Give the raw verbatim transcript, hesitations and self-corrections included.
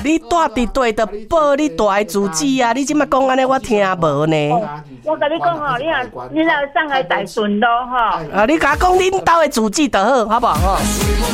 你住伫地就报你大的住址啊！你即摆讲安尼，我听无呢。 我甲你讲吼，你若你若上海大顺路吼。 啊，你甲我讲恁兜的住址就好，好不好？